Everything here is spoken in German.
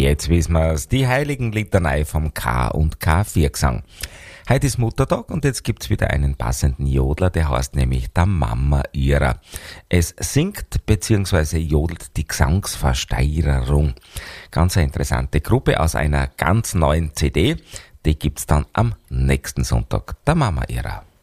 Jetzt wissen wir's, die heiligen Litanei vom K- und K4-Gesang. Heute ist Muttertag und jetzt gibt's wieder einen passenden Jodler, der heißt nämlich der Mama Ira. Es singt bzw. jodelt die Gesangsversteigerung. Ganz eine interessante Gruppe aus einer ganz neuen CD. Die gibt's dann am nächsten Sonntag, der Mama Ira.